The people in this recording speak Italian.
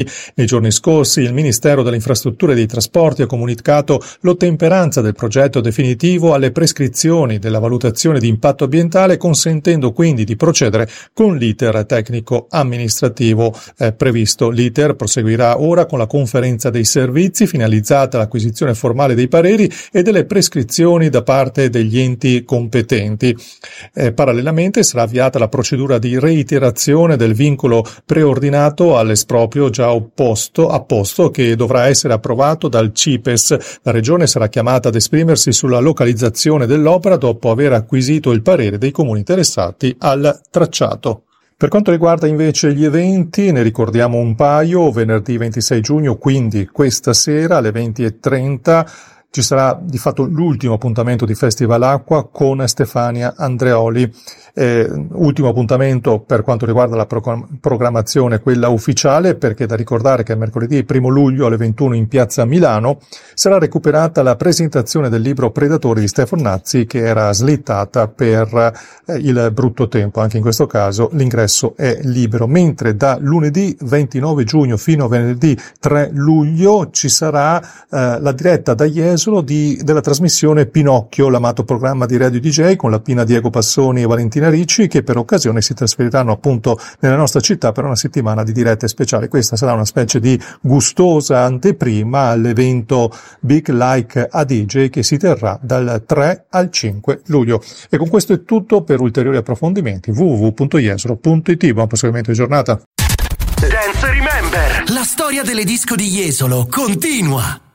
Nei giorni scorsi il Ministero delle Infrastrutture e dei Trasporti ha comunicato l'ottemperanza del progetto definitivo alle prescrizioni della valutazione di impatto ambientale, consentendo quindi di procedere con l'iter tecnico amministrativo previsto. L'iter proseguirà ora con la conferenza dei servizi finalizzata all'acquisizione formale dei pareri e delle prescrizioni da parte degli enti competenti. Parallelamente sarà avviata la procedura di reiterazione del vincolo preordinato all'esproprio già apposto che dovrà essere approvato dal CIPES. La Regione sarà chiamata ad esprimersi sulla localizzazione dell'opera dopo aver acquisito il parere dei comuni interessati al tracciato. Per quanto riguarda invece gli eventi, ne ricordiamo un paio. Venerdì 26 giugno, quindi questa sera alle 20:30, ci sarà di fatto l'ultimo appuntamento di Festival Acqua con Stefania Andreoli. Ultimo appuntamento per quanto riguarda la programmazione, quella ufficiale, perché da ricordare che mercoledì 1 luglio alle 21 in piazza Milano sarà recuperata la presentazione del libro Predatori di Stefano Nazzi, che era slittata per il brutto tempo. Anche in questo caso l'ingresso è libero, mentre da lunedì 29 giugno fino a venerdì 3 luglio ci sarà la diretta da Jesolo della trasmissione Pinocchio, l'amato programma di Radio DJ con la Pina, Diego Passoni e Valentina Ricci, che per occasione si trasferiranno appunto nella nostra città per una settimana di dirette speciali. Questa sarà una specie di gustosa anteprima all'evento Big Like a DJ che si terrà dal 3 al 5 luglio. E con questo è tutto. Per ulteriori approfondimenti www.jesolo.it. Buon proseguimento di giornata. Dance Remember, la storia delle disco di Jesolo continua.